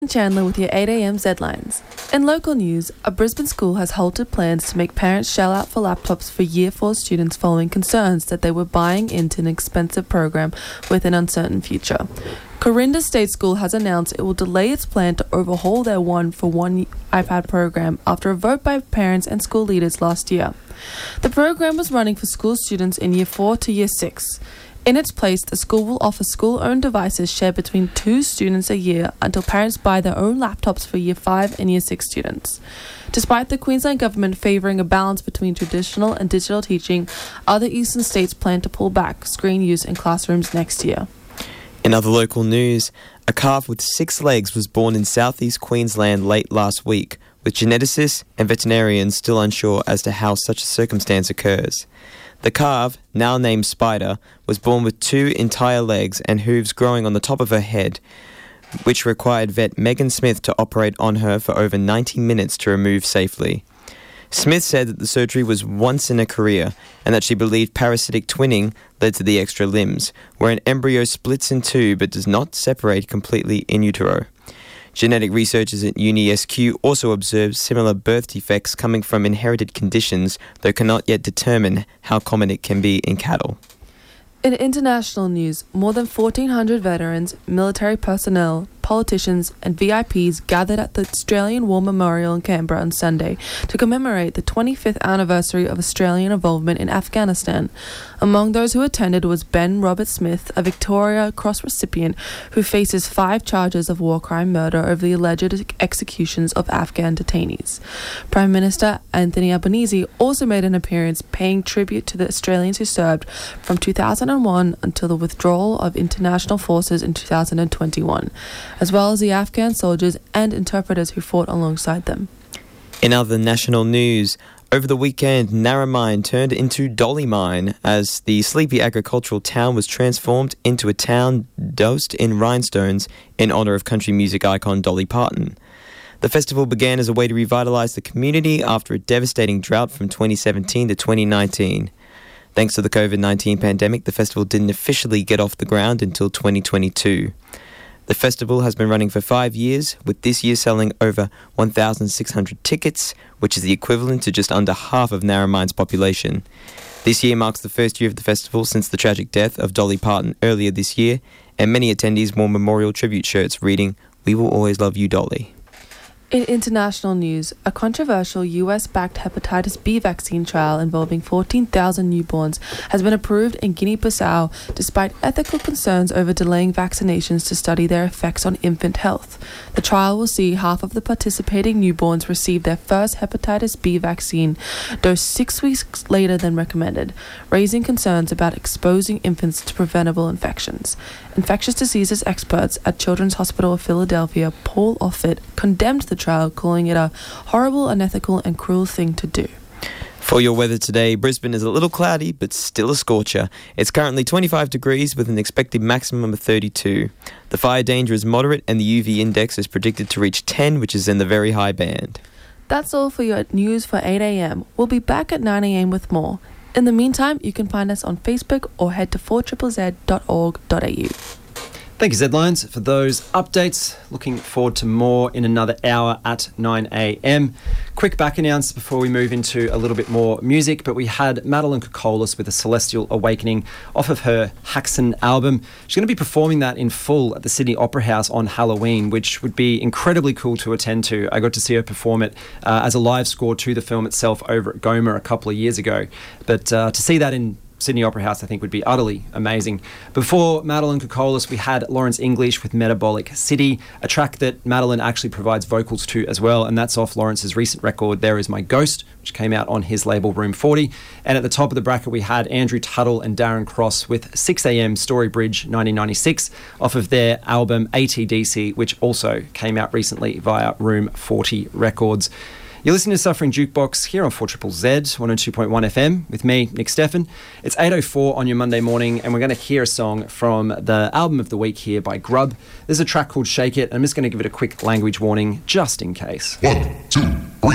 Chandler with your 8am Zlines. In local news, a Brisbane school has halted plans to make parents shell out for laptops for Year 4 students following concerns that they were buying into an expensive program with an uncertain future. Corinda State School has announced it will delay its plan to overhaul their one-for-one iPad program after a vote by parents and school leaders last year. The program was running for school students in Year 4 to Year 6. In its place, the school will offer school-owned devices shared between 2 students a year until parents buy their own laptops for Year 5 and Year 6 students. Despite the Queensland Government favouring a balance between traditional and digital teaching, other eastern states plan to pull back screen use in classrooms next year. In other local news, a calf with 6 legs was born in southeast Queensland late last week, with geneticists and veterinarians still unsure as to how such a circumstance occurs. The calf, now named Spider, was born with 2 entire legs and hooves growing on the top of her head, which required vet Megan Smith to operate on her for over 90 minutes to remove safely. Smith said that the surgery was once in a career and that she believed parasitic twinning led to the extra limbs, where an embryo splits in 2 but does not separate completely in utero. Genetic researchers at UniSQ also observed similar birth defects coming from inherited conditions, though cannot yet determine how common it can be in cattle. In international news, more than 1,400 veterans, military personnel, politicians and VIPs gathered at the Australian War Memorial in Canberra on Sunday to commemorate the 25th anniversary of Australian involvement in Afghanistan. Among those who attended was Ben Robert Smith, a Victoria Cross recipient who faces 5 charges of war crime murder over the alleged executions of Afghan detainees. Prime Minister Anthony Albanese also made an appearance paying tribute to the Australians who served from 2001 until the withdrawal of international forces in 2021. As well as the Afghan soldiers and interpreters who fought alongside them. In other national news, over the weekend, Narromine turned into Dolly Mine as the sleepy agricultural town was transformed into a town doused in rhinestones in honour of country music icon Dolly Parton. The festival began as a way to revitalise the community after a devastating drought from 2017 to 2019. Thanks to the COVID-19 pandemic, the festival didn't officially get off the ground until 2022. The festival has been running for 5 years, with this year selling over 1,600 tickets, which is the equivalent to just under half of Narromine's population. This year marks the first year of the festival since the tragic death of Dolly Parton earlier this year, and many attendees wore memorial tribute shirts reading, "We will always love you, Dolly." In international news, a controversial US-backed hepatitis B vaccine trial involving 14,000 newborns has been approved in Guinea-Bissau despite ethical concerns over delaying vaccinations to study their effects on infant health. The trial will see half of the participating newborns receive their first hepatitis B vaccine dosed 6 weeks later than recommended, raising concerns about exposing infants to preventable infections. Infectious diseases experts at Children's Hospital of Philadelphia, Paul Offit, condemned the trial, calling it a horrible, unethical and cruel thing to do. For your weather today, Brisbane is a little cloudy, but still a scorcher. It's currently 25 degrees with an expected maximum of 32. The fire danger is moderate and the UV index is predicted to reach 10, which is in the very high band. That's all for your news for 8am. We'll be back at 9am with more. In the meantime, you can find us on Facebook or head to 4ZZZ.org.au. Thank you, Zlines, for those updates. Looking forward to more in another hour at 9 a.m. Quick back announce before we move into a little bit more music, but we had Madeline Kokolis with A Celestial Awakening off of her Haxon album. She's going to be performing that in full at the Sydney Opera House on Halloween, which would be incredibly cool to attend to. I got to see her perform it as a live score to the film itself over at Goma a couple of years ago. But to see that in Sydney Opera House, I think, would be utterly amazing. Before Madeline Kokolis, we had Lawrence English with Metabolic City, a track that Madeline actually provides vocals to as well, and that's off Lawrence's recent record, There Is My Ghost, which came out on his label Room 40. And at the top of the bracket, we had Andrew Tuttle and Darren Cross with 6am Story Bridge 1996 off of their album ATDC, which also came out recently via Room 40 Records. You're listening to Suffering Jukebox here on 4ZZZ 102.1 FM with me, Nick Steffen. It's 8:04 on your Monday morning, and we're going to hear a song from the album of the week here by Grub. There's a track called Shake It, and I'm just going to give it a quick language warning just in case. 1, 2, 3.